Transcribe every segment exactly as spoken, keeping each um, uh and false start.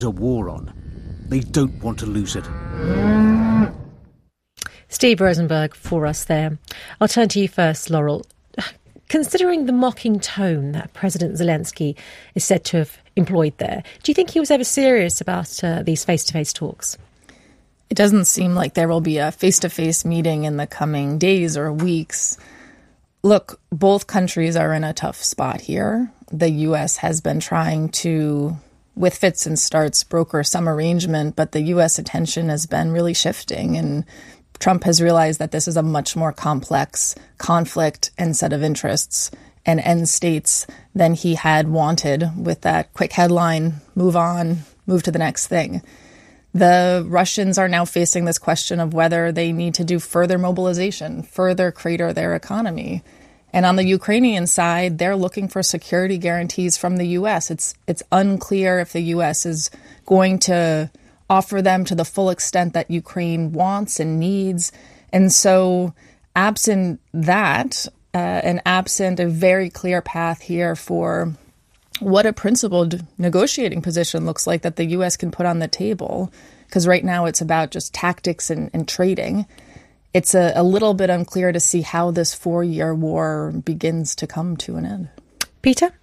a war on. They don't want to lose it. Steve Rosenberg for us there. I'll turn to you first, Laurel. Considering the mocking tone that President Zelensky is said to have employed there, do you think he was ever serious about uh, these face-to-face talks? It doesn't seem like there will be a face-to-face meeting in the coming days or weeks. Look, both countries are in a tough spot here. The U S has been trying to, with fits and starts, broker some arrangement, but the U S attention has been really shifting, and Trump has realized that this is a much more complex conflict and set of interests and end states than he had wanted with that quick headline, move on, move to the next thing. The Russians are now facing this question of whether they need to do further mobilization, further crater their economy. And on the Ukrainian side, they're looking for security guarantees from the U S. It's it's unclear if the U S is going to offer them to the full extent that Ukraine wants and needs. And so absent that, uh, and absent a very clear path here for what a principled negotiating position looks like that the U S can put on the table, because right now it's about just tactics and, and trading. It's a, a little bit unclear to see how this four-year war begins to come to an end. Peter?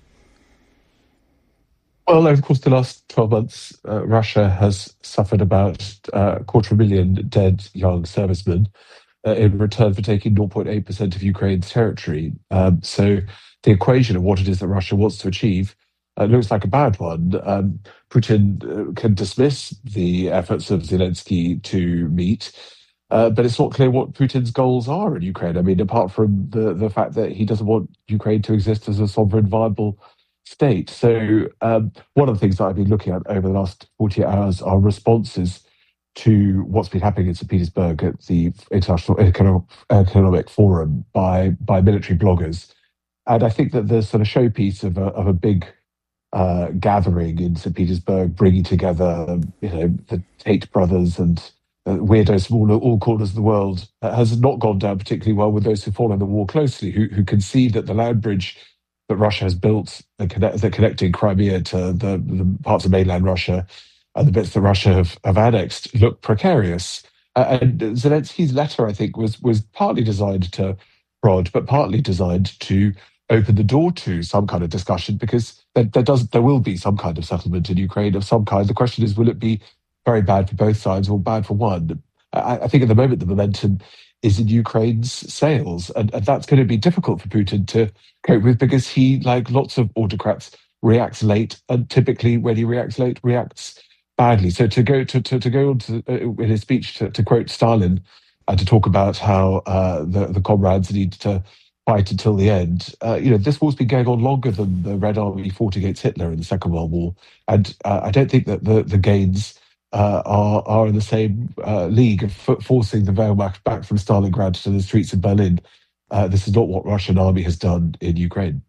Well, over the course of the last twelve months, uh, Russia has suffered about uh, a quarter of a million dead young servicemen uh, in return for taking zero point eight percent of Ukraine's territory. Um, so the equation of what it is that Russia wants to achieve uh, looks like a bad one. Um, Putin uh, can dismiss the efforts of Zelensky to meet, uh, but it's not clear what Putin's goals are in Ukraine. I mean, apart from the, the fact that he doesn't want Ukraine to exist as a sovereign, viable state. So um, one of the things that I've been looking at over the last forty-eight hours are responses to what's been happening in Saint Petersburg at the International Economic, Economic Forum by by military bloggers. And I think that the sort of showpiece of a, of a big uh, gathering in Saint Petersburg, bringing together, you know, the Tate brothers and uh, weirdos from all, all corners of the world, uh, has not gone down particularly well with those who follow the war closely, who, who can see that the land bridge that Russia has built, that connect, that connecting Crimea to the, the parts of mainland Russia and the bits that Russia have, have annexed, look precarious. Uh, and Zelensky's letter, I think, was was partly designed to prod, but partly designed to open the door to some kind of discussion, because there, there does there will be some kind of settlement in Ukraine of some kind. The question is, will it be very bad for both sides or bad for one? I, I think at the moment the momentum is in Ukraine's sails, and, and that's going to be difficult for Putin to cope with, because he, like lots of autocrats, reacts late, and typically when he reacts late, reacts badly. So to go to to, to go on to, uh, in his speech to, to quote Stalin and to talk about how uh, the the comrades need to fight until the end. Uh, you know, this war's been going on longer than the Red Army fought against Hitler in the Second World War, and uh, I don't think that the the gains uh, are are in the same uh, league of f- forcing the Wehrmacht back from Stalingrad to the streets of Berlin. Uh, this is not what Russian army has done in Ukraine.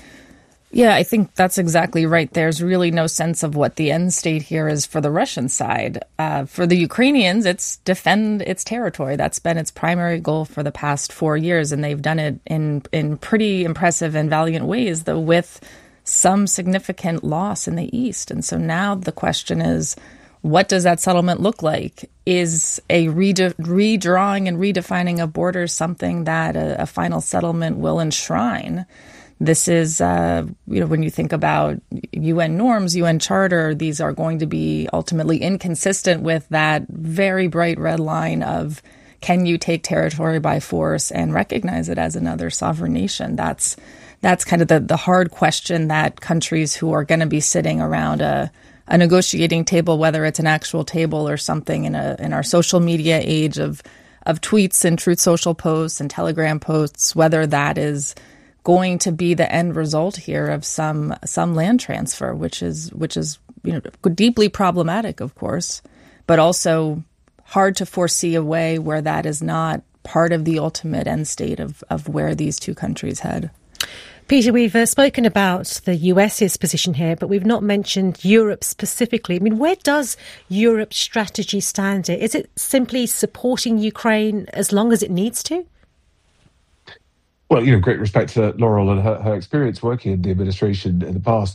Yeah, I think that's exactly right. There's really no sense of what the end state here is for the Russian side. Uh, for the Ukrainians, it's defend its territory. That's been its primary goal for the past four years, and they've done it in in pretty impressive and valiant ways, though with some significant loss in the east. And so now the question is, what does that settlement look like? Is a rede- redrawing and redefining of borders something that a, a final settlement will enshrine? This is, uh, you know, when you think about U N norms, U N charter, these are going to be ultimately inconsistent with that very bright red line of, can you take territory by force and recognize it as another sovereign nation? That's that's kind of the, the hard question that countries who are going to be sitting around a, a negotiating table, whether it's an actual table or something in a in our social media age of of tweets and Truth Social posts and Telegram posts, whether that is going to be the end result here of some some land transfer, which is which is you know deeply problematic, of course, but also hard to foresee a way where that is not part of the ultimate end state of of where these two countries head. Peter, we've uh, spoken about the US's position here, but we've not mentioned Europe specifically. I mean, where does Europe's strategy stand here? Is it simply supporting Ukraine as long as it needs to? Well, you know, great respect to Laurel and her, her experience working in the administration in the past.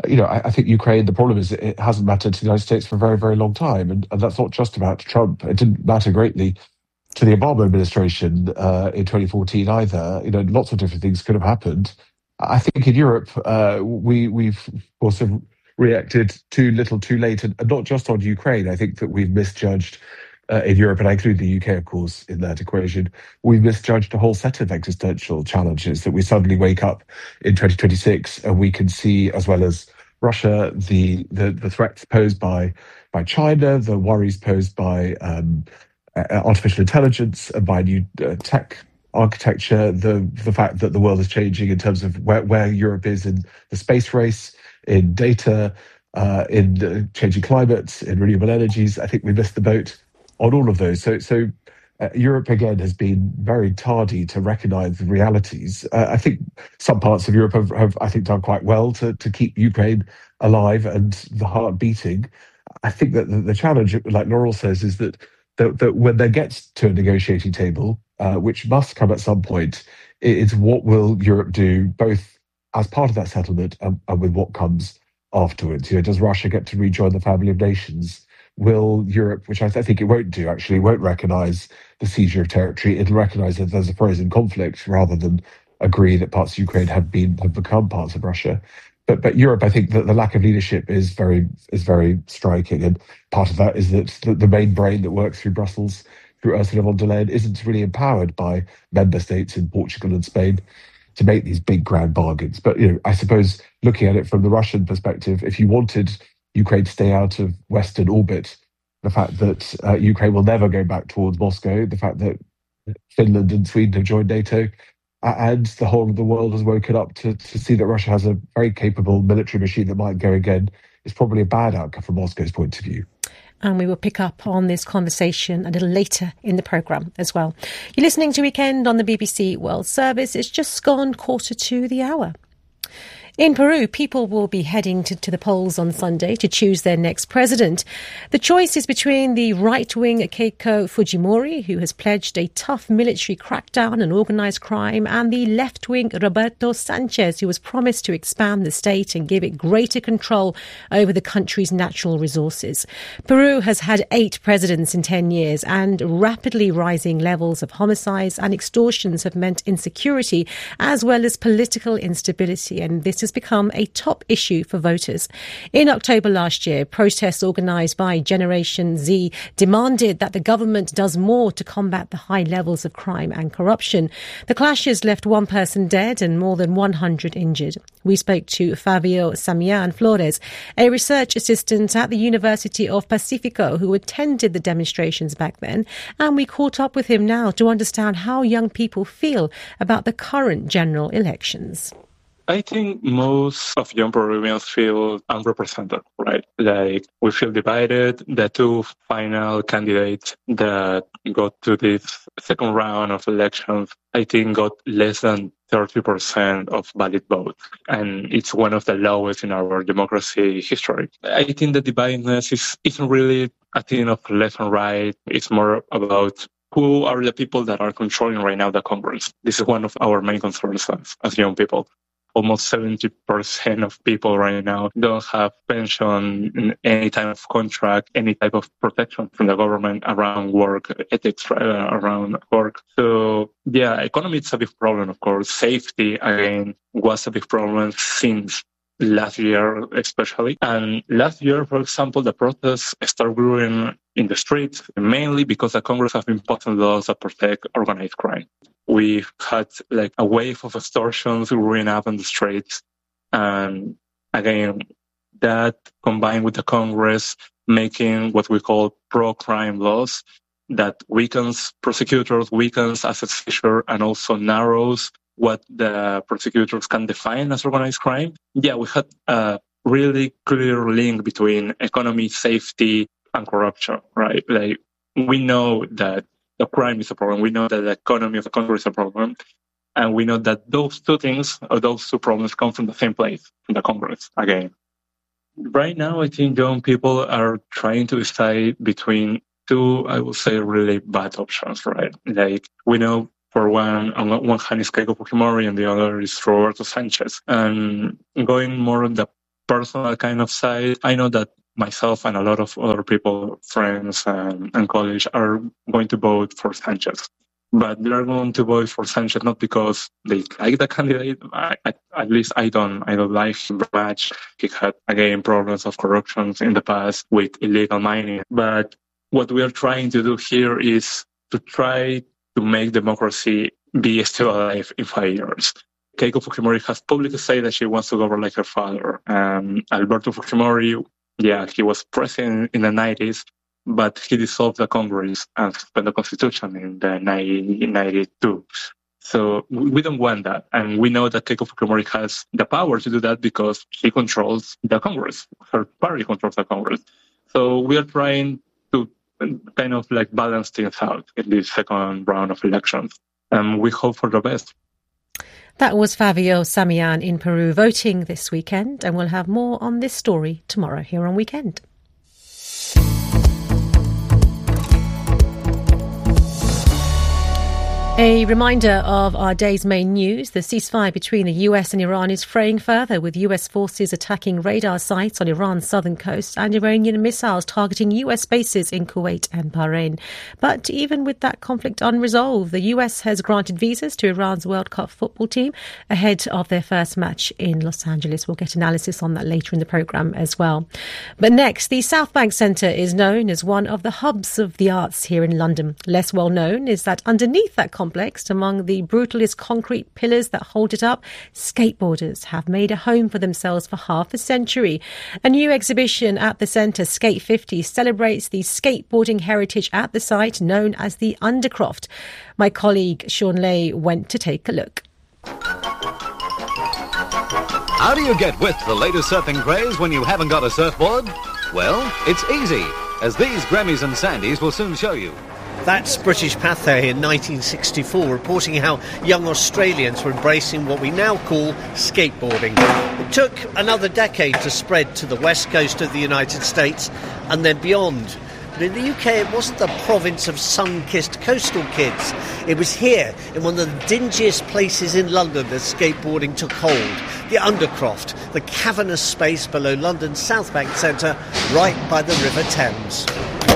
you know, I, I think Ukraine, the problem is that it hasn't mattered to the United States for a very, very long time. And, and that's not just about Trump. It didn't matter greatly to the Obama administration uh, in twenty fourteen either. You know, lots of different things could have happened. I think in Europe, uh, we, we've also reacted too little, too late, and, and not just on Ukraine. I think that we've misjudged uh, in Europe, and I include the U K, of course, in that equation. We've misjudged a whole set of existential challenges that we suddenly wake up in twenty twenty-six, and we can see, as well as Russia, the the, the threats posed by by China, the worries posed by um, artificial intelligence and by new uh, tech architecture, the the fact that the world is changing in terms of where, where Europe is in the space race, in data, uh, in uh, changing climates, in renewable energies. I think we missed the boat on all of those. So, so uh, Europe again has been very tardy to recognise the realities. Uh, I think some parts of Europe have, have, I think, done quite well to to keep Ukraine alive and the heart beating. I think that the, the challenge, like Laurel says, is that that, that when there gets to a negotiating table, uh, which must come at some point, it's what will Europe do, both as part of that settlement and, and with what comes afterwards. You know, does Russia get to rejoin the family of nations? Will Europe, which I, th- I think it won't do, actually, won't recognise the seizure of territory. It'll recognise that there's a frozen conflict rather than agree that parts of Ukraine have been have become parts of Russia. But but Europe, I think that the lack of leadership is very is very striking, and part of that is that the, the main brain that works through Brussels, through Ursula von der Leyen, isn't really empowered by member states in Portugal and Spain to make these big grand bargains. But you know, I suppose looking at it from the Russian perspective, if you wanted Ukraine to stay out of Western orbit, the fact that uh, Ukraine will never go back towards Moscow, the fact that Finland and Sweden have joined NATO, and the whole of the world has woken up to, to see that Russia has a very capable military machine that might go again, is probably a bad outcome from Moscow's point of view. And we will pick up on this conversation a little later in the programme as well. You're listening to Weekend on the B B C World Service. It's just gone quarter to the hour. In Peru, people will be heading to, to the polls on Sunday to choose their next president. The choice is between the right-wing Keiko Fujimori, who has pledged a tough military crackdown on organised crime, and the left-wing Roberto Sanchez, who has promised to expand the state and give it greater control over the country's natural resources. Peru has had eight presidents in ten years, and rapidly rising levels of homicides and extortions have meant insecurity as well as political instability, and this has become a top issue for voters. In October last year, protests organised by Generation Z demanded that the government does more to combat the high levels of crime and corruption. The clashes left one person dead and more than one hundred injured. We spoke to Fabio Samian Flores, a research assistant at the University of Pacifico who attended the demonstrations back then, and we caught up with him now to understand how young people feel about the current general elections. I think most of young Peruvians feel unrepresented, right? Like, we feel divided. The two final candidates that got to this second round of elections, I think, got less than thirty percent of valid votes. And it's one of the lowest in our democracy history. I think the dividedness is, isn't really a thing of left and right. It's more about who are the people that are controlling right now the Congress. This is one of our main concerns as, as young people. Almost seventy percent of people right now don't have pension, any type of contract, any type of protection from the government around work, ethics right, around work. So, yeah, economy is a big problem, of course. Safety, again, was a big problem since last year, especially. And last year, for example, the protests started growing in the streets, mainly because the Congress has been passing laws that protect organized crime. We've had like a wave of extortions growing up in the streets. And again, that combined with the Congress making what we call pro-crime laws that weakens prosecutors, weakens asset seizure, and also narrows what the prosecutors can define as organized crime. Yeah, we had a really clear link between economy, safety, and corruption, right? Like, we know that the crime is a problem. We know that the economy of the country is a problem. And we know that those two things, or those two problems, come from the same place, from the Congress, again. Right now, I think young people are trying to decide between two, I would say, really bad options, right? Like, we know, for one, on one hand is Keiko Fujimori, and the other is Roberto Sanchez. And going more on the personal kind of side, I know that myself and a lot of other people, friends and, and colleagues, are going to vote for Sanchez. But they're going to vote for Sanchez not because they like the candidate. I, I, at least I don't. I don't like him very much. He had, again, problems of corruption in the past with illegal mining. But what we are trying to do here is to try to make democracy be still alive in five years. Keiko Fujimori has publicly said that she wants to govern like her father. Um, Alberto Fujimori, yeah, he was president in the nineties, but he dissolved the Congress and suspended the Constitution in the nineteen ninety-two. So we don't want that. And we know that Keiko Fujimori has the power to do that because she controls the Congress. Her party controls the Congress. So we are trying to kind of like balance things out in this second round of elections. And we hope for the best. That was Fabio Samian in Peru voting this weekend, and we'll have more on this story tomorrow here on Weekend. A reminder of our day's main news. The ceasefire between the U S and Iran is fraying further, with U S forces attacking radar sites on Iran's southern coast and Iranian missiles targeting U S bases in Kuwait and Bahrain. But even with that conflict unresolved, the U S has granted visas to Iran's World Cup football team ahead of their first match in Los Angeles. We'll get analysis on that later in the programme as well. But next, the South Bank Centre is known as one of the hubs of the arts here in London. Less well known is that underneath that complex, among the brutalist concrete pillars that hold it up, skateboarders have made a home for themselves for half a century. A new exhibition at the centre, Skate fifty, celebrates the skateboarding heritage at the site, known as the Undercroft. My colleague Sean Lay went to take a look. How do you get with the latest surfing craze when you haven't got a surfboard? Well, it's easy, as these Grammys and Sandys will soon show you. That's British Pathé in nineteen sixty-four, reporting how young Australians were embracing what we now call skateboarding. It took another decade to spread to the west coast of the United States and then beyond. But in the U K, it wasn't the province of sun-kissed coastal kids. It was here, in one of the dingiest places in London, that skateboarding took hold. The Undercroft, the cavernous space below London's South Bank Centre, right by the River Thames.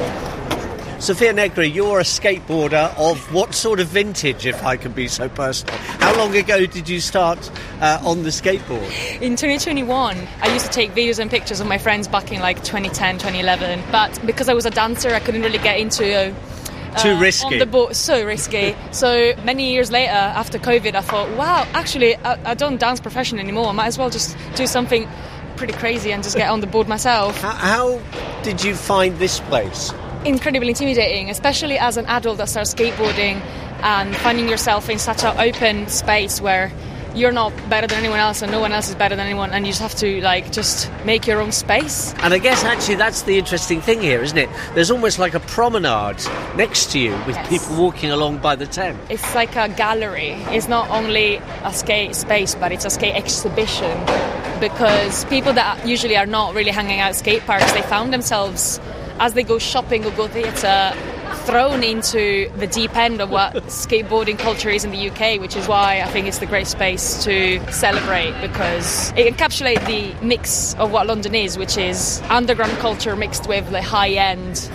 Sophia Negri, you're a skateboarder of what sort of vintage, if I can be so personal? How long ago did you start uh, on the skateboard? In twenty twenty-one, I used to take videos and pictures of my friends back in like twenty ten, twenty eleven. But because I was a dancer, I couldn't really get into... Uh, Too risky. On the board, so risky. So many years later, after COVID, I thought, wow, actually, I, I don't dance professionally anymore. I might as well just do something pretty crazy and just get on the board myself. How, how did you find this place? Incredibly intimidating, especially as an adult that starts skateboarding and finding yourself in such an open space where you're not better than anyone else and no one else is better than anyone, and you just have to like just make your own space. And I guess actually that's the interesting thing here, isn't it? There's almost like a promenade next to you with Yes. people walking along by the Thames. It's like a gallery. It's not only a skate space, but it's a skate exhibition, because people that usually are not really hanging out at skate parks, they found themselves, as they go shopping or go theatre, thrown into the deep end of what skateboarding culture is in the U K, which is why I think it's the great space to celebrate, because it encapsulates the mix of what London is, which is underground culture mixed with the high-end.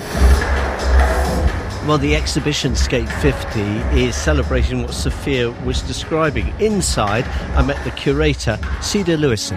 Well, the exhibition Skate fifty is celebrating what Sophia was describing. Inside, I met the curator, Cedar Lewison.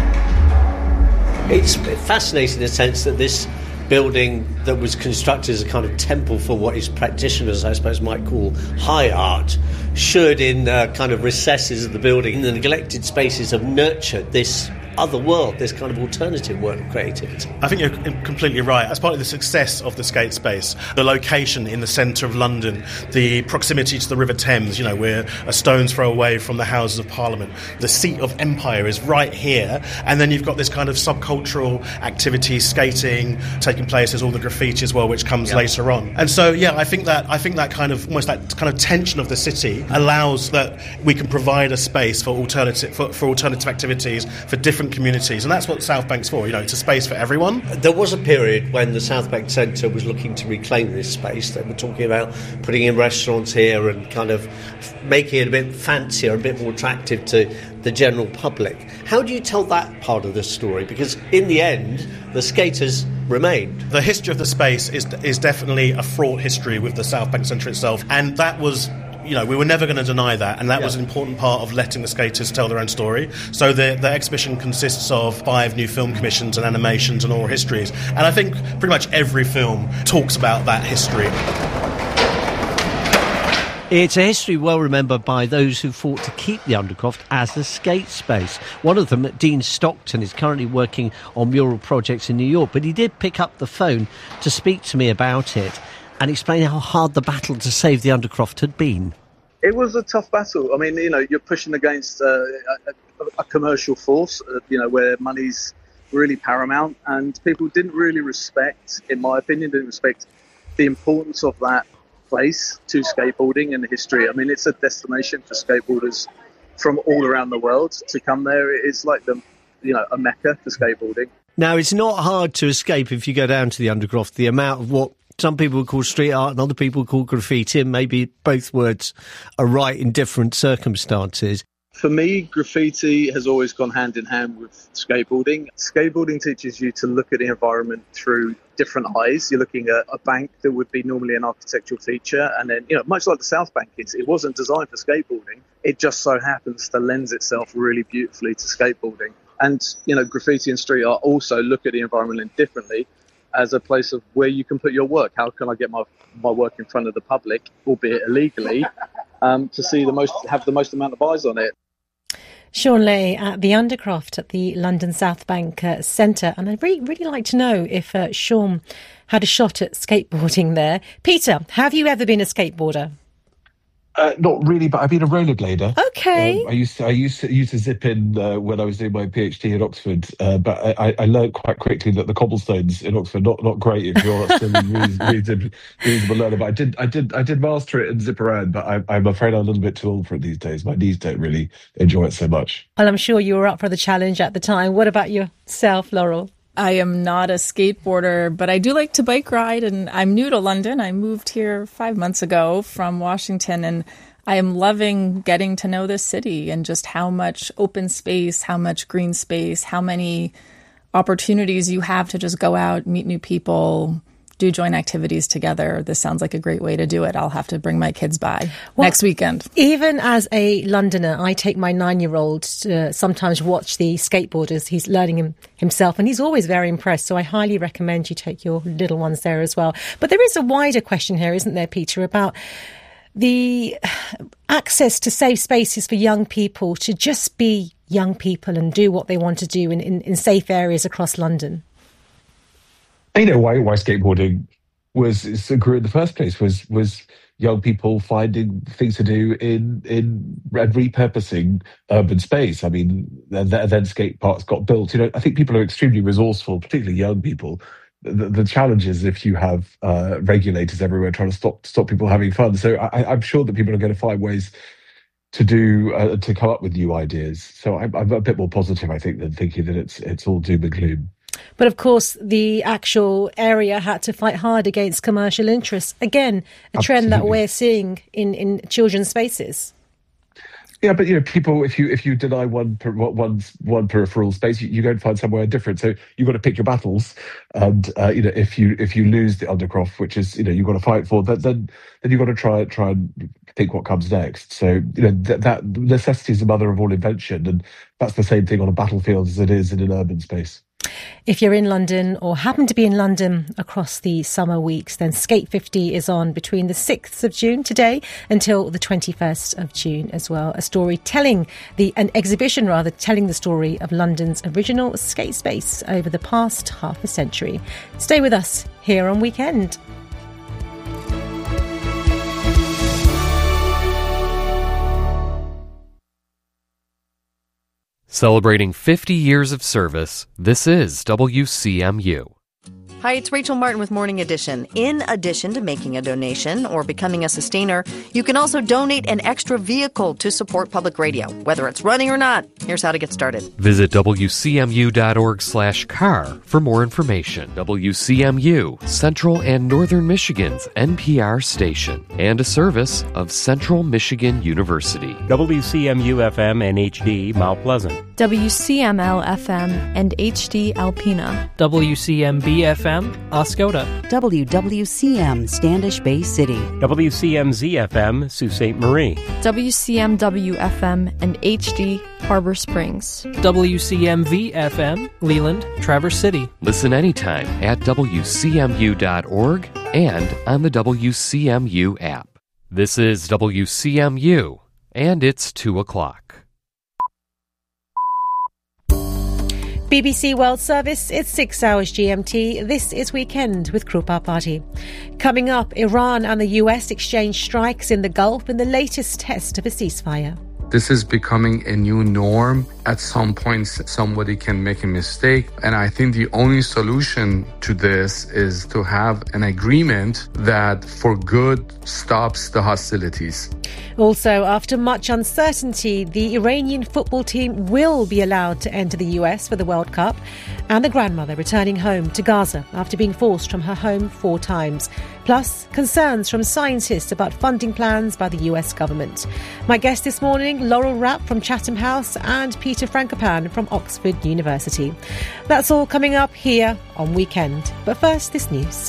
It's fascinating in the sense that this building that was constructed as a kind of temple for what his practitioners, I suppose, might call high art, should, in uh, kind of recesses of the building, in the neglected spaces, have nurtured this other world, this kind of alternative world of creativity. I think you're completely right. As part of the success of the skate space, the location in the centre of London, the proximity to the River Thames, you know, we're a stone's throw away from the Houses of Parliament. The seat of empire is right here, and then you've got this kind of subcultural activity, skating, taking place. There's all the graffiti as well, which comes yep. later on. And so, yeah, I think that I think that kind of almost that kind of tension of the city allows that we can provide a space for alternative for, for alternative activities, for different different communities, and that's what South Bank's for. You know, it's a space for everyone. There was a period when the South Bank Centre was looking to reclaim this space. They were talking about putting in restaurants here and kind of making it a bit fancier, a bit more attractive to the general public. How do you tell that part of the story? Because in the end, the skaters remained. The history of the space is is definitely a fraught history with the South Bank Centre itself, and that was, you know, we were never going to deny that, and that yeah. was an important part of letting the skaters tell their own story. So the, the exhibition consists of five new film commissions and animations and oral histories, and I think pretty much every film talks about that history. It's a history well remembered by those who fought to keep the Undercroft as a skate space. One of them, Dean Stockton, is currently working on mural projects in New York, but he did pick up the phone to speak to me about it and explain how hard the battle to save the Undercroft had been. It was a tough battle. I mean, you know, you're pushing against uh, a, a commercial force, uh, you know, where money's really paramount, and people didn't really respect, in my opinion, didn't respect the importance of that place to skateboarding and history. I mean, it's a destination for skateboarders from all around the world to come there. It's like the, you know, a mecca for skateboarding. Now, it's not hard to escape if you go down to the Undercroft. The amount of what some people would call street art and other people call graffiti, and maybe both words are right in different circumstances. For me, graffiti has always gone hand in hand with skateboarding. Skateboarding teaches you to look at the environment through different eyes. You're looking at a bank that would be normally an architectural feature, and then, you know, much like the South Bank, it's, it wasn't designed for skateboarding. It just so happens to lend itself really beautifully to skateboarding. And, you know, graffiti and street art also look at the environment differently as a place of where you can put your work. How can I get my, my work in front of the public, albeit illegally, um, to see the most, have the most amount of eyes on it? Sean Ley at the Undercroft at the London South Bank uh, Centre. And I'd really, really like to know if uh, Sean had a shot at skateboarding there. Peter, have you ever been a skateboarder? Uh, not really, but I've been a rollerblader. Okay. Um, I used to I used to, used to zip in uh, when I was doing my PhD at Oxford, uh, but I, I learned quite quickly that the cobblestones in Oxford not not great if you're not still a reasonable, reasonable learner. But I did I did I did master it and zip around. But I, I'm afraid I'm a little bit too old for it these days. My knees don't really enjoy it so much. Well, I'm sure you were up for the challenge at the time. What about yourself, Laurel? I am not a skateboarder, but I do like to bike ride, and I'm new to London. I moved here five months ago from Washington, and I am loving getting to know this city and just how much open space, how much green space, how many opportunities you have to just go out, meet new people, do joint activities together. This sounds like a great way to do it. I'll have to bring my kids by well, next weekend. Even as a Londoner, I take my nine-year-old to sometimes watch the skateboarders. He's learning him, himself, and he's always very impressed. So I highly recommend you take your little ones there as well. But there is a wider question here, isn't there, Peter, about the access to safe spaces for young people to just be young people and do what they want to do in, in, in safe areas across London. You know why why skateboarding was grew in the first place was was young people finding things to do in in and repurposing urban space. I mean, then, then skate parks got built. You know, I think people are extremely resourceful, particularly young people. The, the challenge is if you have uh, regulators everywhere trying to stop stop people having fun. So I, I'm sure that people are going to find ways to do uh, to come up with new ideas. So I'm, I'm a bit more positive, I think, than thinking that it's it's all doom and gloom. But of course, the actual area had to fight hard against commercial interests. Again, a trend Absolutely. That we're seeing in, in children's spaces. Yeah, but you know, people, if you if you deny one one one peripheral space, you, you go and find somewhere different. So you've got to pick your battles, and uh, you know, if you if you lose the Undercroft, which is you know you've got to fight for, then then, then you've got to try try and think what comes next. So you know th- that necessity is the mother of all invention, and that's the same thing on a battlefield as it is in an urban space. If you're in London or happen to be in London across the summer weeks, then Skate fifty is on between the sixth of June today until the twenty-first of June as well. A story telling the, an exhibition rather, telling the story of London's original skate space over the past half a century. Stay with us here on Weekend. Celebrating fifty years of service, this is W C M U. Hi, it's Rachel Martin with Morning Edition. In addition to making a donation or becoming a sustainer, you can also donate an extra vehicle to support public radio, whether it's running or not. Here's how to get started. Visit W C M U dot org slash car for more information. W C M U, Central and Northern Michigan's N P R station, and a service of Central Michigan University. W C M U F M and H D Mount Pleasant. W C M L F M and H D Alpena. W C M B F M Oscoda. W W C M Standish Bay City. W C M Z F M Sault Ste. Marie. W C M W F M and H D Harbor Springs. W C M V F M Leland, Traverse City. Listen anytime at W C M U dot org and on the W C M U app. This is W C M U, and it's two o'clock. B B C World Service, it's six hours G M T. This is Weekend with Krupa Party. Coming up, Iran and the U S exchange strikes in the Gulf in the latest test of a ceasefire. This is becoming a new norm. At some point, somebody can make a mistake. And I think the only solution to this is to have an agreement that for good stops the hostilities. Also, after much uncertainty, the Iranian football team will be allowed to enter the U S for the World Cup, and the grandmother returning home to Gaza after being forced from her home four times. Plus, concerns from scientists about funding plans by the U S government. My guest this morning, Laurel Rapp from Chatham House and Peter Frankopan from Oxford University. That's all coming up here on Weekend. But first, this news.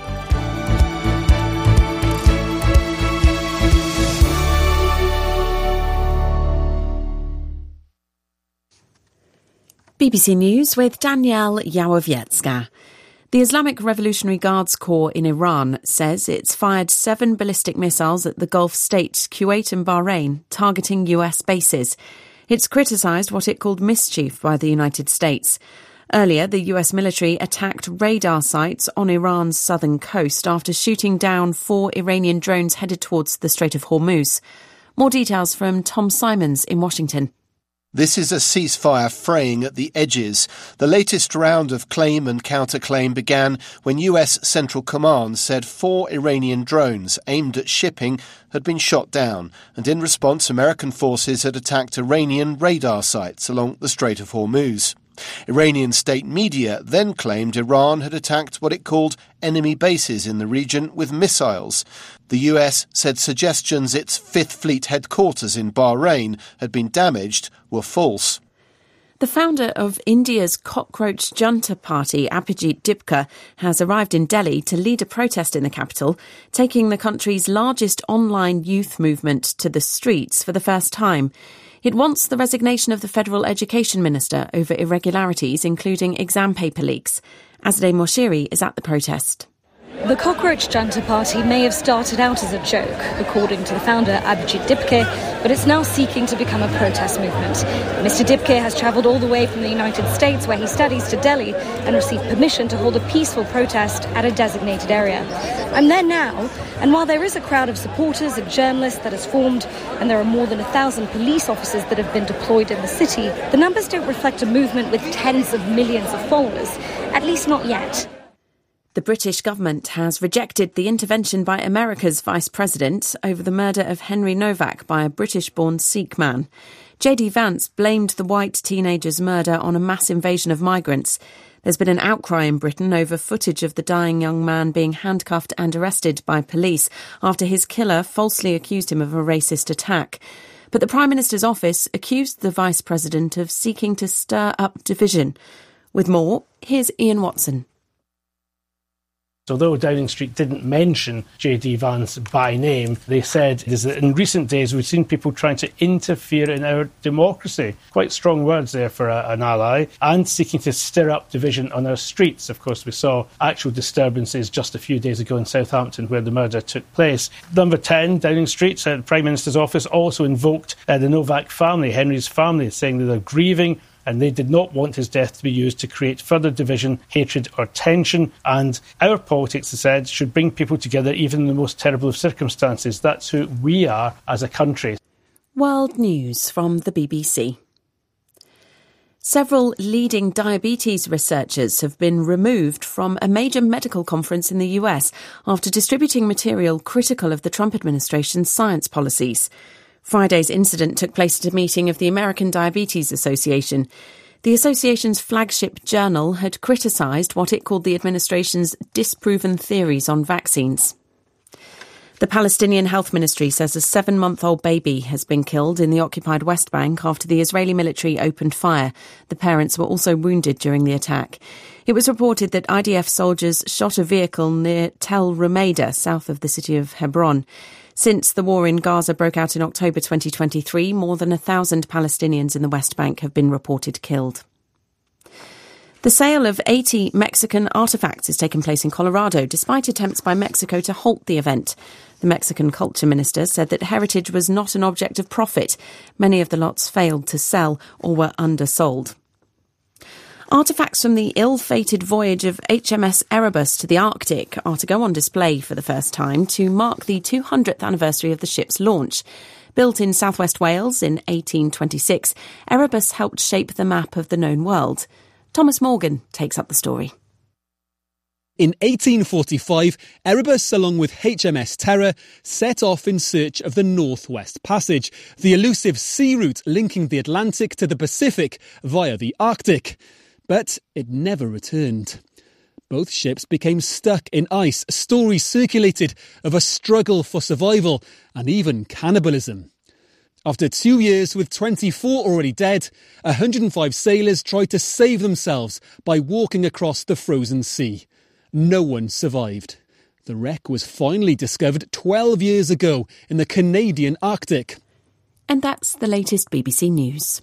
B B C News with Danielle Yawowiecka. The Islamic Revolutionary Guards Corps in Iran says it's fired seven ballistic missiles at the Gulf states Kuwait and Bahrain, targeting U S bases. It's criticised what it called mischief by the United States. Earlier, the U S military attacked radar sites on Iran's southern coast after shooting down four Iranian drones headed towards the Strait of Hormuz. More details from Tom Simons in Washington. This is a ceasefire fraying at the edges. The latest round of claim and counterclaim began when U S Central Command said four Iranian drones aimed at shipping had been shot down, and in response American forces had attacked Iranian radar sites along the Strait of Hormuz. Iranian state media then claimed Iran had attacked what it called enemy bases in the region with missiles. The U S said suggestions its Fifth Fleet headquarters in Bahrain had been damaged were false. The founder of India's cockroach junta party, Abhijit Dipka, has arrived in Delhi to lead a protest in the capital, taking the country's largest online youth movement to the streets for the first time. It wants the resignation of the federal education minister over irregularities, including exam paper leaks. Azadeh Moshiri is at the protest. The Cockroach Junta Party may have started out as a joke, according to the founder Abhijit Dipke, but it's now seeking to become a protest movement. Mister Dipke has travelled all the way from the United States, where he studies, to Delhi and received permission to hold a peaceful protest at a designated area. I'm there now, and while there is a crowd of supporters and journalists that has formed, and there are more than a thousand police officers that have been deployed in the city, the numbers don't reflect a movement with tens of millions of followers, at least not yet. The British government has rejected the intervention by America's vice president over the murder of Henry Novak by a British-born Sikh man. J D Vance blamed the white teenager's murder on a mass invasion of migrants. There's been an outcry in Britain over footage of the dying young man being handcuffed and arrested by police after his killer falsely accused him of a racist attack. But the Prime Minister's office accused the vice president of seeking to stir up division. With more, here's Ian Watson. Although Downing Street didn't mention J D Vance by name, they said is that in recent days we've seen people trying to interfere in our democracy. Quite strong words there for a, an ally, and seeking to stir up division on our streets. Of course, we saw actual disturbances just a few days ago in Southampton where the murder took place. Number ten, Downing Street, uh, the Prime Minister's office also invoked uh, the Novak family, Henry's family, saying that they're grieving and they did not want his death to be used to create further division, hatred or tension. And our politics, they said, should bring people together even in the most terrible of circumstances. That's who we are as a country. World News from the B B C. Several leading diabetes researchers have been removed from a major medical conference in the U S after distributing material critical of the Trump administration's science policies. Friday's incident took place at a meeting of the American Diabetes Association. The association's flagship journal had criticised what it called the administration's disproven theories on vaccines. The Palestinian Health Ministry says a seven-month-old baby has been killed in the occupied West Bank after the Israeli military opened fire. The parents were also wounded during the attack. It was reported that I D F soldiers shot a vehicle near Tel Rumeida, south of the city of Hebron. Since the war in Gaza broke out in October twenty twenty-three, more than a thousand Palestinians in the West Bank have been reported killed. The sale of eighty Mexican artefacts has taken place in Colorado, despite attempts by Mexico to halt the event. The Mexican culture minister said that heritage was not an object of profit. Many of the lots failed to sell or were undersold. Artefacts from the ill-fated voyage of H M S Erebus to the Arctic are to go on display for the first time to mark the two hundredth anniversary of the ship's launch. Built in southwest Wales in eighteen twenty-six, Erebus helped shape the map of the known world. Thomas Morgan takes up the story. In eighteen forty-five, Erebus, along with H M S Terror, set off in search of the Northwest Passage, the elusive sea route linking the Atlantic to the Pacific via the Arctic. But it never returned. Both ships became stuck in ice. Stories circulated of a struggle for survival and even cannibalism. After two years with twenty-four already dead, one hundred five sailors tried to save themselves by walking across the frozen sea. No one survived. The wreck was finally discovered twelve years ago in the Canadian Arctic. And that's the latest B B C News.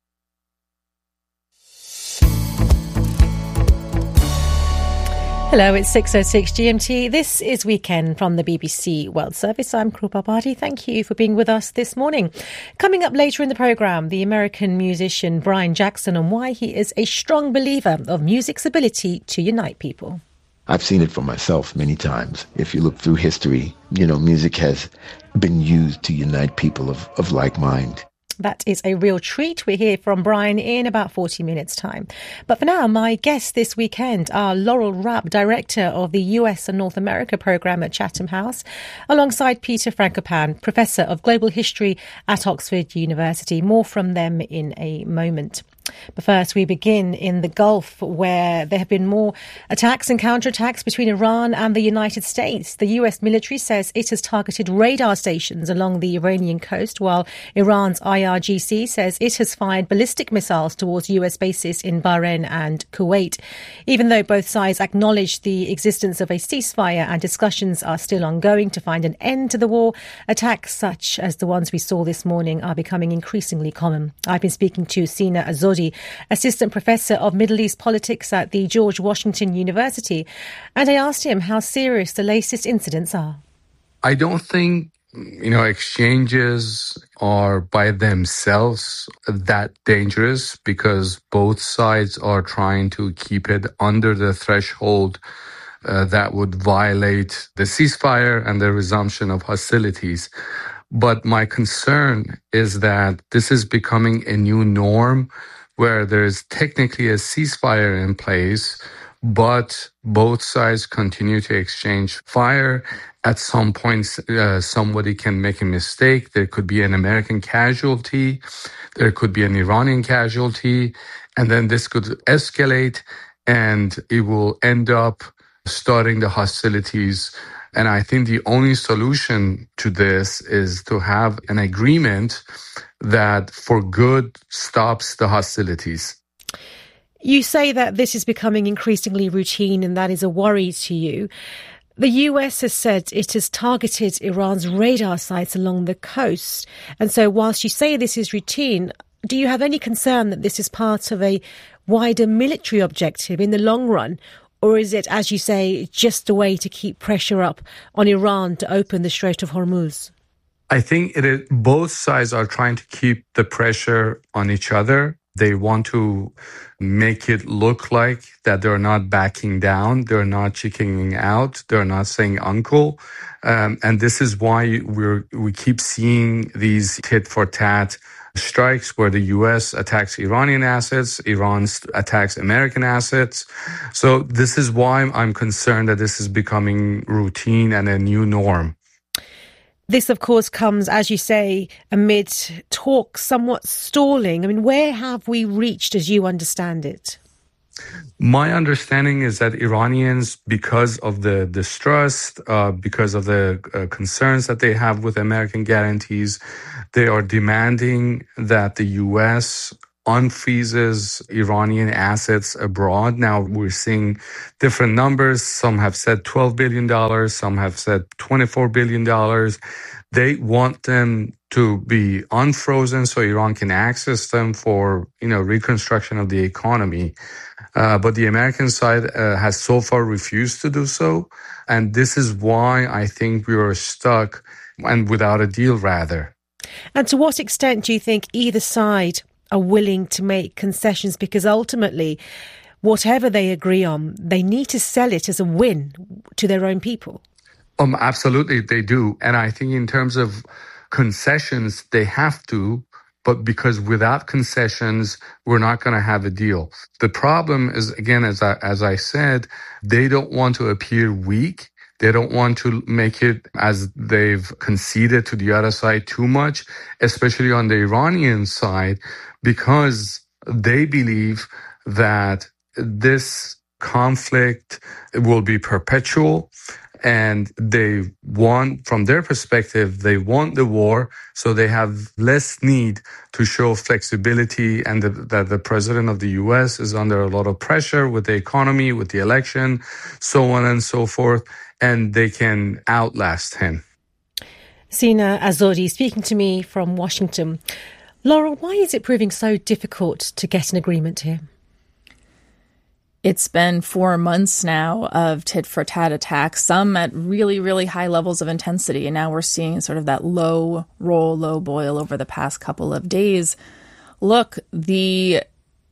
Hello, it's six oh six G M T. This is Weekend from the B B C World Service. I'm Krupa Bharti. Thank you for being with us this morning. Coming up later in the programme, the American musician Brian Jackson on why he is a strong believer of music's ability to unite people. I've seen it for myself many times. If you look through history, you know, music has been used to unite people of, of like mind. That is a real treat. We'll hear from Brian in about forty minutes' time. But for now, my guest this weekend are Laurel Rapp, Director of the U S and North America programme at Chatham House, alongside Peter Frankopan, Professor of Global History at Oxford University. More from them in a moment. But first, we begin in the Gulf, where there have been more attacks and counterattacks between Iran and the United States. The U S military says it has targeted radar stations along the Iranian coast, while Iran's I R G C says it has fired ballistic missiles towards U S bases in Bahrain and Kuwait. Even though both sides acknowledge the existence of a ceasefire and discussions are still ongoing to find an end to the war, attacks such as the ones we saw this morning are becoming increasingly common. I've been speaking to Sina Azodi, Assistant Professor of Middle East Politics at the George Washington University, and I asked him how serious the latest incidents are. I don't think, you know, exchanges are by themselves that dangerous because both sides are trying to keep it under the threshold uh, that would violate the ceasefire and the resumption of hostilities. But my concern is that this is becoming a new norm where there's technically a ceasefire in place, but both sides continue to exchange fire. At some point, uh, somebody can make a mistake. There could be an American casualty. There could be an Iranian casualty. And then this could escalate and it will end up starting the hostilities. And I think the only solution to this is to have an agreement that for good stops the hostilities. You say that this is becoming increasingly routine and that is a worry to you. The U S has said it has targeted Iran's radar sites along the coast. And so whilst you say this is routine, do you have any concern that this is part of a wider military objective in the long run? Or is it, as you say, just a way to keep pressure up on Iran to open the Strait of Hormuz? I think it is, both sides are trying to keep the pressure on each other. They want to make it look like that they're not backing down, they're not chickening out, they're not saying uncle. Um, and this is why we're, we keep seeing these tit for tat strikes where the U S attacks Iranian assets, Iran attacks American assets. So this is why I'm concerned that this is becoming routine and a new norm. This, of course, comes, as you say, amid talks somewhat stalling. I mean, where have we reached as you understand it? My understanding is that Iranians, because of the distrust, uh, because of the uh, concerns that they have with American guarantees, they are demanding that the U S unfreezes Iranian assets abroad. Now we're seeing different numbers. Some have said twelve billion dollars. Some have said twenty-four billion dollars. They want them to be unfrozen so Iran can access them for, you know, reconstruction of the economy. Uh, but the American side uh, has so far refused to do so. And this is why I think we are stuck and without a deal, rather. And to what extent do you think either side are willing to make concessions? Because ultimately, whatever they agree on, they need to sell it as a win to their own people. Um, absolutely, they do. And I think in terms of concessions, they have to. But because without concessions, we're not going to have a deal. The problem is, again, as I, as I said, they don't want to appear weak. They don't want to make it as they've conceded to the other side too much, especially on the Iranian side, because they believe that this conflict will be perpetual. And they want, from their perspective, they want the war, so they have less need to show flexibility, and the, that the president of the U S is under a lot of pressure with the economy, with the election, so on and so forth, and they can outlast him. Sina Azodi speaking to me from Washington. Laurel, why is it proving so difficult to get an agreement here? It's been four months now of tit-for-tat attacks, some at really, really high levels of intensity. And now we're seeing sort of that low roll, low boil over the past couple of days. Look, the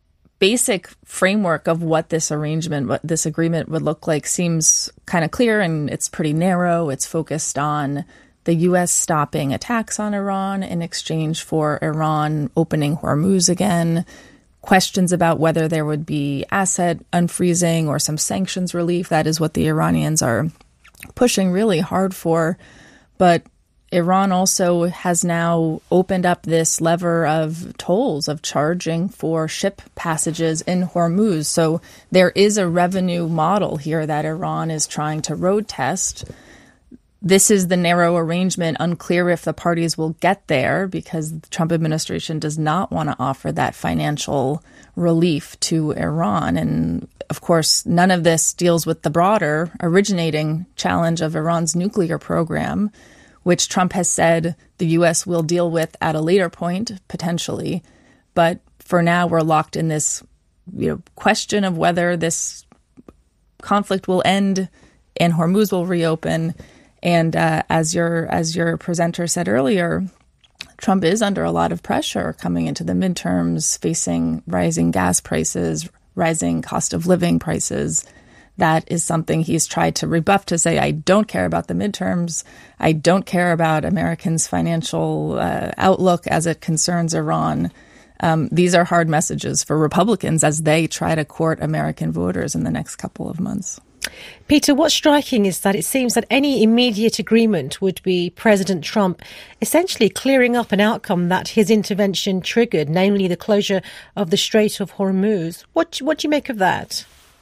basic framework of what this arrangement, what this agreement would look like seems kind of clear, and it's pretty narrow. It's focused on the U S stopping attacks on Iran in exchange for Iran opening Hormuz again. Questions about whether there would be asset unfreezing or some sanctions relief. That is what the Iranians are pushing really hard for. But Iran also has now opened up this lever of tolls, of charging for ship passages in Hormuz. So there is a revenue model here that Iran is trying to road test. This is the narrow arrangement, unclear if the parties will get there, because the Trump administration does not want to offer that financial relief to Iran. And of course, none of this deals with the broader originating challenge of Iran's nuclear program, which Trump has said the U S will deal with at a later point, potentially. But for now, we're locked in this, you know, question of whether this conflict will end and Hormuz will reopen. And uh, as your as your presenter said earlier, Trump is under a lot of pressure coming into the midterms, facing rising gas prices, rising cost of living prices. That is something he's tried to rebuff, to say, I don't care about the midterms. I don't care about Americans' financial uh, outlook as it concerns Iran. Um, these are hard messages for Republicans as they try to court American voters in the next couple of months. Peter, what's striking is that it seems that any immediate agreement would be President Trump essentially clearing up an outcome that his intervention triggered, namely the closure of the Strait of Hormuz. What, what do you make of that?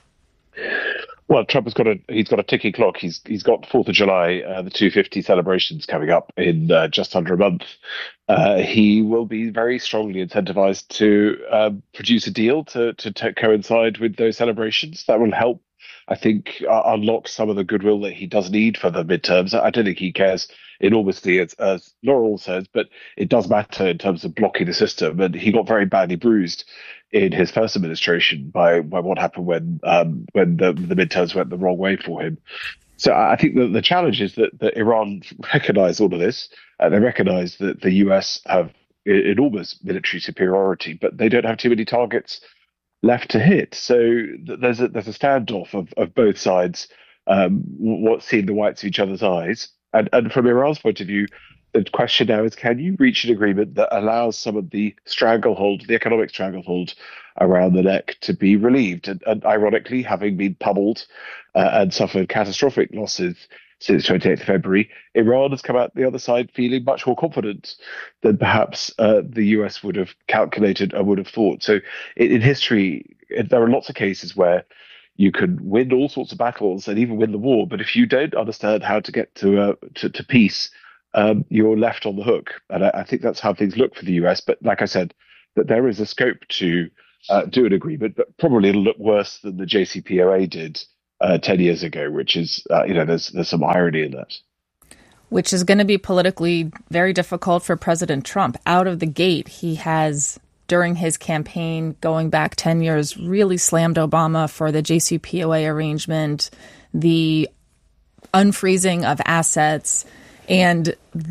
Well, Trump has got a he's got a ticking clock. He's he's got Fourth of July, uh, the two fifty celebrations coming up in uh, just under a month. Uh, he will be very strongly incentivized to uh, produce a deal to to t- coincide with those celebrations. That will help, I think, uh, unlock some of the goodwill that he does need for the midterms. I don't think he cares enormously, as, as Laurel says, but it does matter in terms of blocking the system. And he got very badly bruised in his first administration by, by what happened when um, when the, the midterms went the wrong way for him. So I think that the challenge is that, that Iran recognize all of this. Uh, they recognize that the U S have enormous military superiority, but they don't have too many targets left to hit. So th- there's a there's a standoff of, of both sides, um, what's seeing the whites of each other's eyes. And, and from Iran's point of view, the question now is, can you reach an agreement that allows some of the stranglehold, the economic stranglehold around the neck to be relieved? And, and ironically, having been pummeled uh, and suffered catastrophic losses since twenty-eighth of February, Iran has come out the other side feeling much more confident than perhaps uh, the U S would have calculated or would have thought. So in, in history, it, there are lots of cases where you can win all sorts of battles and even win the war, but if you don't understand how to get to uh, to, to peace, um, you're left on the hook. And I, I think that's how things look for the U S. But like I said, that there is a scope to uh, do an agreement, but probably it'll look worse than the J C P O A did Uh, ten years ago, which is, uh, you know, there's there's some irony in that. Which is going to be politically very difficult for President Trump. Out of the gate, he has, during his campaign, going back ten years, really slammed Obama for the J C P O A arrangement, the unfreezing of assets, and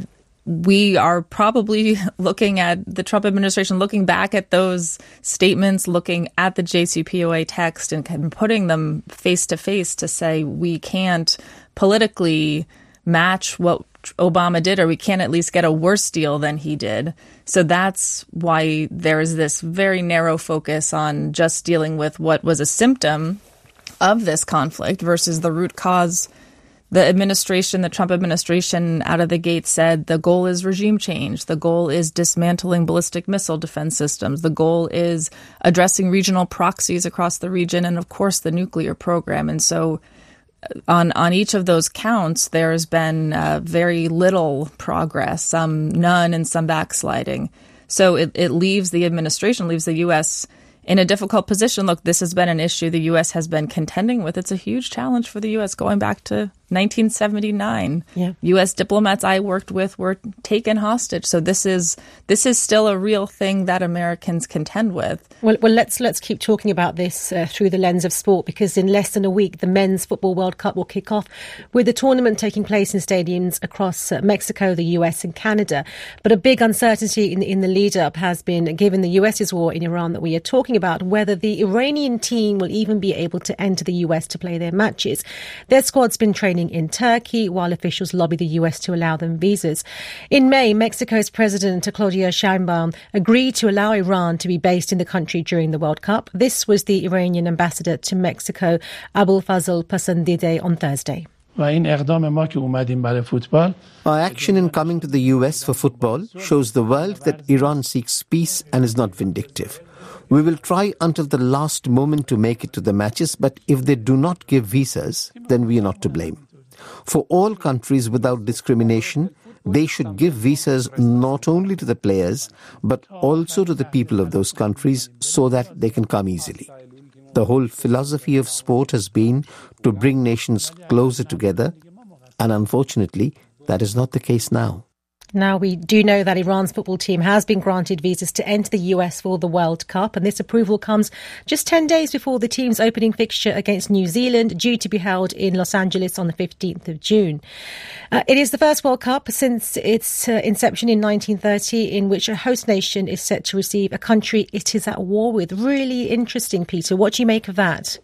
we are probably looking at the Trump administration, looking back at those statements, looking at the J C P O A text and putting them face to face to say we can't politically match what Obama did, or we can't at least get a worse deal than he did. So that's why there is this very narrow focus on just dealing with what was a symptom of this conflict versus the root cause. The administration, the Trump administration, out of the gate said the goal is regime change. The goal is dismantling ballistic missile defense systems. The goal is addressing regional proxies across the region and, of course, the nuclear program. And so on, on each of those counts, there's been uh, very little progress, some none and some backsliding. So it, it leaves the administration, leaves the U S in a difficult position. Look, this has been an issue the U S has been contending with. It's a huge challenge for the U S going back to nineteen seventy-nine. Yeah. U S diplomats I worked with were taken hostage. So this is this is still a real thing that Americans contend with. Well, well, let's let's keep talking about this uh, through the lens of sport, because in less than a week, the Men's Football World Cup will kick off with the tournament taking place in stadiums across uh, Mexico, the U S and Canada. But a big uncertainty in, in the lead-up has been, given the US's war in Iran that we are talking about, whether the Iranian team will even be able to enter the U S to play their matches. Their squad's been training in Turkey while officials lobby the U S to allow them visas. In May, Mexico's President Claudia Sheinbaum agreed to allow Iran to be based in the country during the World Cup. This was the Iranian ambassador to Mexico, Abulfazl Pasandideh, on Thursday. Our action in coming to the U S for football shows the world that Iran seeks peace and is not vindictive. We will try until the last moment to make it to the matches, but if they do not give visas, then we are not to blame. For all countries without discrimination, they should give visas not only to the players, but also to the people of those countries so that they can come easily. The whole philosophy of sport has been to bring nations closer together, and unfortunately, that is not the case now. Now, we do know that Iran's football team has been granted visas to enter the U S for the World Cup, and this approval comes just ten days before the team's opening fixture against New Zealand, due to be held in Los Angeles on the fifteenth of June. Uh, it is the first World Cup since its uh, inception in nineteen thirty in which a host nation is set to receive a country it is at war with. Really interesting, Peter. What do you make of that?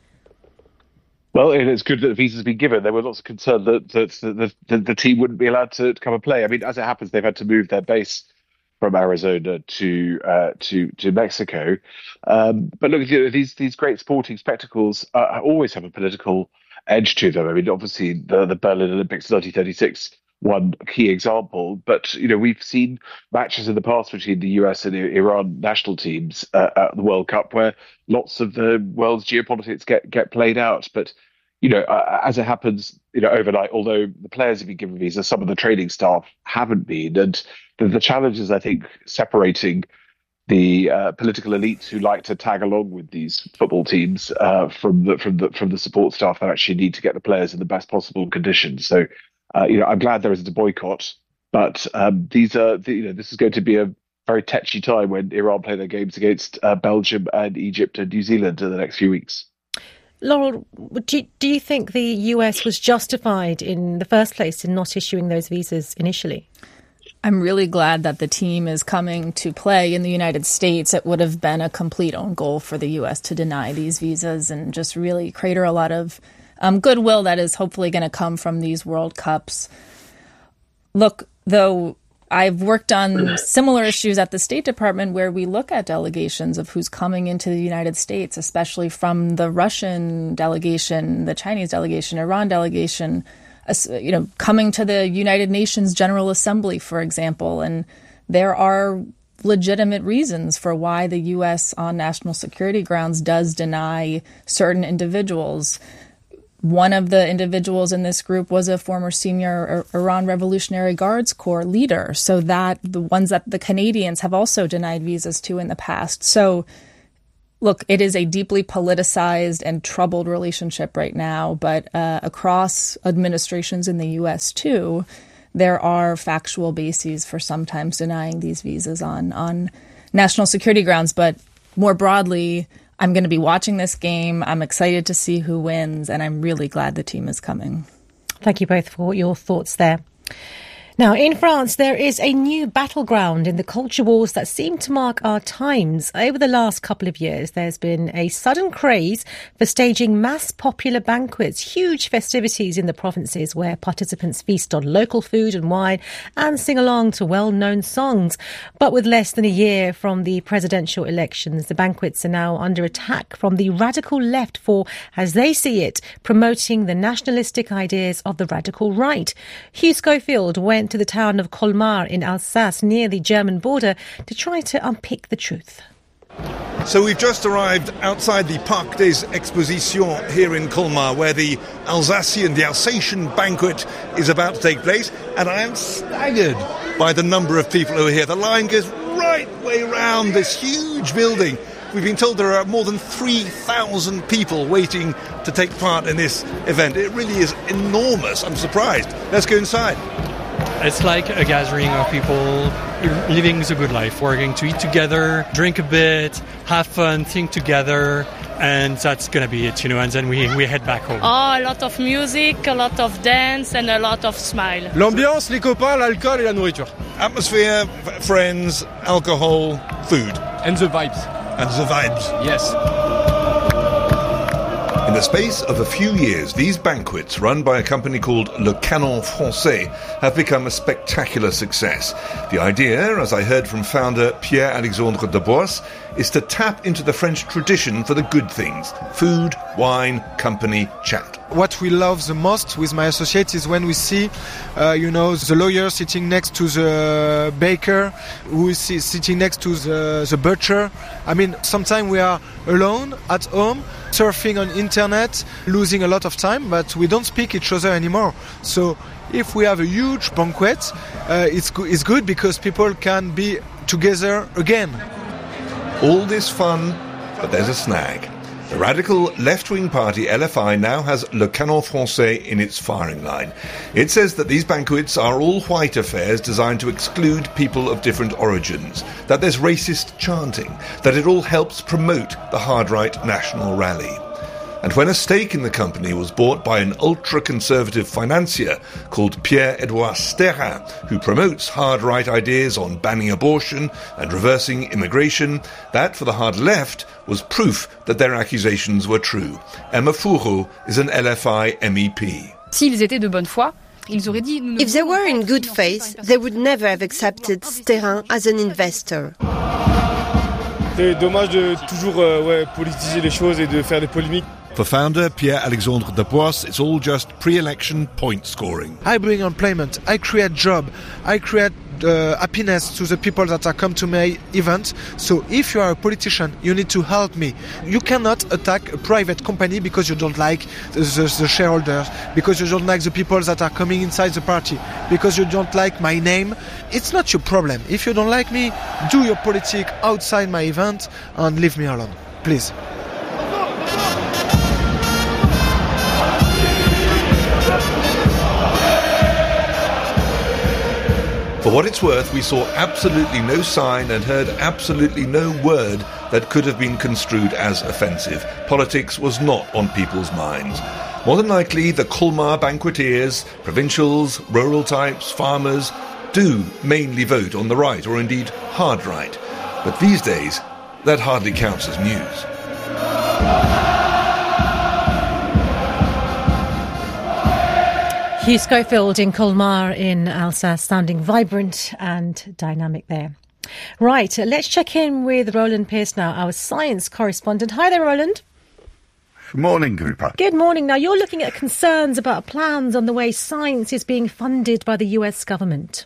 Well, it's good that the visas have been given. There were lots of concern that, that the, the, the team wouldn't be allowed to, to come and play. I mean, as it happens, they've had to move their base from Arizona to uh, to to Mexico. Um, but look, you know, these these great sporting spectacles uh, always have a political edge to them. I mean, obviously, the, the Berlin Olympics in nineteen thirty-six, one key example. But, you know, we've seen matches in the past between the U S and Iran national teams uh, at the World Cup where lots of the world's geopolitics get, get played out. But, you know, uh, as it happens, you know, overnight, although the players have been given visas, some of the training staff haven't been. And the, the challenge is, I think, separating the uh, political elites who like to tag along with these football teams uh, from the from the from the support staff that actually need to get the players in the best possible conditions. So, uh, you know, I'm glad there isn't a boycott, but um, these are, the, you know, this is going to be a very tetchy time when Iran play their games against uh, Belgium and Egypt and New Zealand in the next few weeks. Laurel, do you, do you think the U S was justified in the first place in not issuing those visas initially? I'm really glad that the team is coming to play in the United States. It would have been a complete own goal for the U S to deny these visas and just really crater a lot of um, goodwill that is hopefully going to come from these World Cups. Look, though, I've worked on similar issues at the State Department where we look at delegations of who's coming into the United States, especially from the Russian delegation, the Chinese delegation, Iran delegation, you know, coming to the United Nations General Assembly, for example. And there are legitimate reasons for why the U S on national security grounds does deny certain individuals. One of the individuals in this group was a former senior Iran Revolutionary Guards Corps leader, so that the ones that the Canadians have also denied visas to in the past. So, look, it is a deeply politicized and troubled relationship right now, but uh, across administrations in the U S too, there are factual bases for sometimes denying these visas on, on national security grounds. But more broadly, I'm going to be watching this game. I'm excited to see who wins, and I'm really glad the team is coming. Thank you both for your thoughts there. Now, in France, there is a new battleground in the culture wars that seem to mark our times. Over the last couple of years, there's been a sudden craze for staging mass popular banquets, huge festivities in the provinces where participants feast on local food and wine and sing along to well-known songs. But with less than a year from the presidential elections, the banquets are now under attack from the radical left for, as they see it, promoting the nationalistic ideas of the radical right. Hugh Schofield went to the town of Colmar in Alsace near the German border to try to unpick the truth. So we've just arrived outside the Parc des Expositions here in Colmar, where the Alsatian, the Alsatian banquet is about to take place, and I am staggered by the number of people who are here. The line goes right way round this huge building. We've been told there are more than three thousand people waiting to take part in this event. It really is enormous. I'm surprised. Let's go inside. It's like a gathering of people living the good life. We're going to eat together, drink a bit, have fun, think together, and that's going to be it, you know, and then we, we head back home. Oh, a lot of music, a lot of dance, and a lot of smile. L'ambiance, les copains, l'alcool et la nourriture. Atmosphere, f- friends, alcohol, food. And the vibes. And the vibes. Yes. In the space of a few years, these banquets, run by a company called Le Canon Français, have become a spectacular success. The idea, as I heard from founder Pierre-Alexandre Dabois, is to tap into the French tradition for the good things: food, wine, company, chat. What we love the most with my associates is when we see, uh, you know, the lawyer sitting next to the baker, who is sitting next to the, the butcher. I mean, sometimes we are alone at home, surfing on internet, losing a lot of time, but we don't speak each other anymore. So if we have a huge banquet, uh, it's, go- it's good because people can be together again. All this fun, but there's a snag. The radical left-wing party L F I now has Le Canon Français in its firing line. It says that these banquets are all white affairs designed to exclude people of different origins, that there's racist chanting, that it all helps promote the hard-right national rally. And when a stake in the company was bought by an ultra-conservative financier called Pierre-Edouard Sterrin, who promotes hard-right ideas on banning abortion and reversing immigration, that, for the hard left, was proof that their accusations were true. Emma Fourreau is an L F I M E P. S'ils étaient de bonne foi, if they were in good faith, they would never have accepted Sterrin as an investor. C'est dommage de toujours euh, ouais, politiser les choses et de faire des polémiques. For founder Pierre-Alexandre Dabois, it's all just pre-election point scoring. I bring employment, I create job, I create uh, happiness to the people that are come to my event. So if you are a politician, you need to help me. You cannot attack a private company because you don't like the, the, the shareholders, because you don't like the people that are coming inside the party, because you don't like my name. It's not your problem. If you don't like me, do your politics outside my event and leave me alone, please. For what it's worth, we saw absolutely no sign and heard absolutely no word that could have been construed as offensive. Politics was not on people's minds. More than likely, the Colmar banqueteers, provincials, rural types, farmers, do mainly vote on the right, or indeed hard right. But these days, that hardly counts as news. Hugh Schofield in Colmar in Alsace, sounding vibrant and dynamic there. Right, let's check in with Roland Pearce now, our science correspondent. Hi there, Roland. Good morning, Guripa. Good morning. Now, you're looking at concerns about plans on the way science is being funded by the U S government.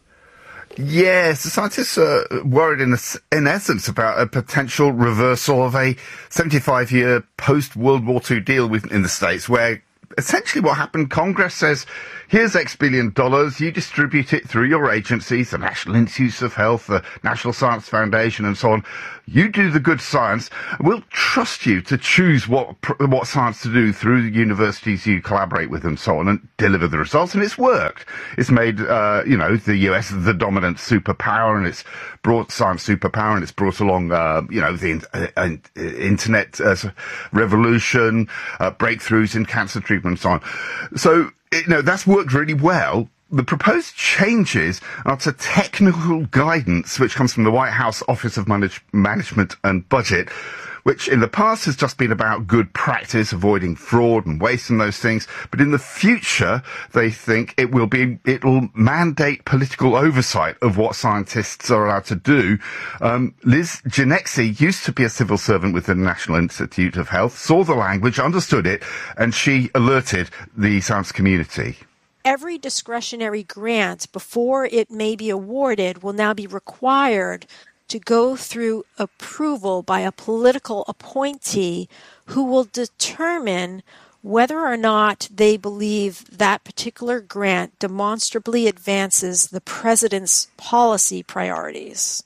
Yes, the scientists are worried in, in essence about a potential reversal of a seventy-five year post-World War Two deal with, in the States, where essentially what happened, Congress says, here's X billion dollars, you distribute it through your agencies, the National Institutes of Health, the National Science Foundation and so on. You do the good science. We'll trust you to choose what what science to do through the universities you collaborate with and so on and deliver the results. And it's worked. It's made, uh, you know, the U S the dominant superpower, and it's brought science superpower, and it's brought along, uh, you know, the uh, uh, internet uh, revolution, uh, breakthroughs in cancer treatment and so on. So, you know, that's worked really well. The proposed changes are to technical guidance, which comes from the White House Office of Manage- Management and Budget, which in the past has just been about good practice, avoiding fraud and waste and those things. But in the future, they think it will be, it will mandate political oversight of what scientists are allowed to do. Um, Liz Genexi used to be a civil servant with the National Institute of Health, saw the language, understood it, and she alerted the science community. Every discretionary grant, before it may be awarded, will now be required to go through approval by a political appointee who will determine whether or not they believe that particular grant demonstrably advances the president's policy priorities.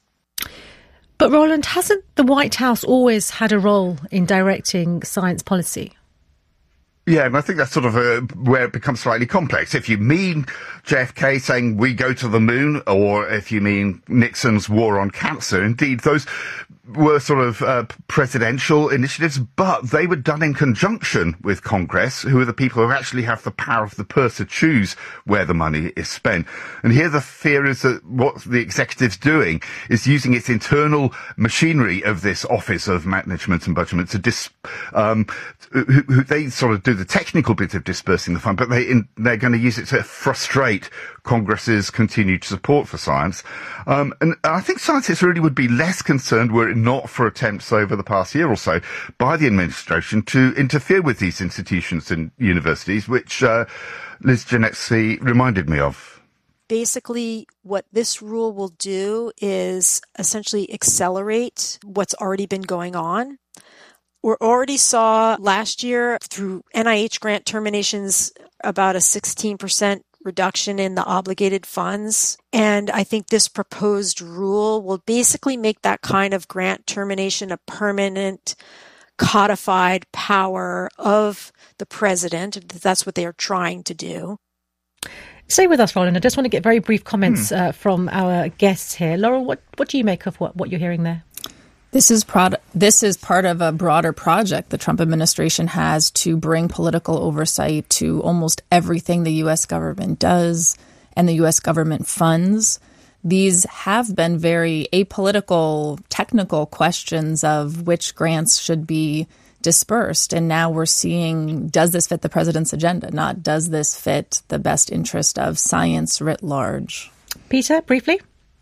But Roland, hasn't the White House always had a role in directing science policy? Yeah, and I think that's sort of a, where it becomes slightly complex. If you mean J F K saying we go to the moon, or if you mean Nixon's war on cancer, indeed, those were sort of uh, presidential initiatives, but they were done in conjunction with Congress, who are the people who actually have the power of the purse to choose where the money is spent. And here the fear is that what the executive's doing is using its internal machinery of this Office of Management and Budget to dis, um, who, who they sort of do the technical bit of dispersing the fund, but they in, they're going to use it to frustrate Congress's continued support for science. Um, and I think scientists really would be less concerned were it not for attempts over the past year or so by the administration to interfere with these institutions and universities, which uh, Liz Genexi reminded me of. Basically, what this rule will do is essentially accelerate what's already been going on. We already saw last year through N I H grant terminations about a sixteen percent reduction in the obligated funds. And I think this proposed rule will basically make that kind of grant termination a permanent codified power of the president. That's what they are trying to do. Stay with us, Roland. I just want to get very brief comments hmm. uh, from our guests here. Laurel, what, what do you make of what, what you're hearing there? This is prod- This is part of a broader project the Trump administration has to bring political oversight to almost everything the U S government does and the U S government funds. These have been very apolitical, technical questions of which grants should be dispersed. And now we're seeing, does this fit the president's agenda? Not does this fit the best interest of science writ large? Peter, briefly.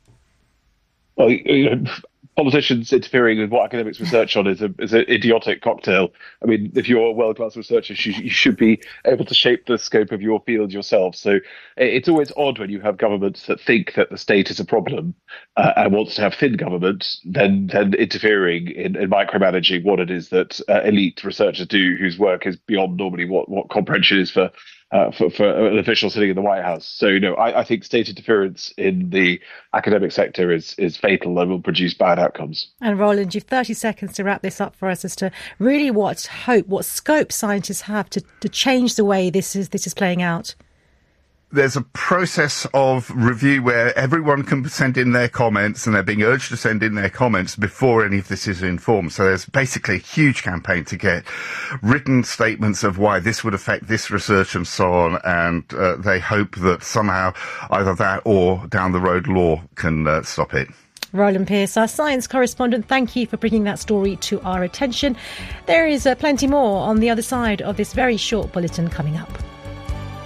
Well, you know, politicians interfering with what academics research on is a is an idiotic cocktail. I mean, if you're a world-class researcher, you, you should be able to shape the scope of your field yourself. So it's always odd when you have governments that think that the state is a problem uh, and wants to have thin government, then then interfering in, in micromanaging what it is that uh, elite researchers do, whose work is beyond normally what, what comprehension is for Uh, for, for an official sitting in the White House. So, you know, I, I think state interference in the academic sector is is fatal and will produce bad outcomes. And Roland, you've thirty seconds to wrap this up for us as to really what hope, what scope scientists have to, to change the way this is this is playing out. There's a process of review where everyone can send in their comments, and they're being urged to send in their comments before any of this is informed. So there's basically a huge campaign to get written statements of why this would affect this research and so on. And uh, they hope that somehow either that or down the road law can uh, stop it. Roland Pearce, our science correspondent, thank you for bringing that story to our attention. There is uh, plenty more on the other side of this very short bulletin coming up.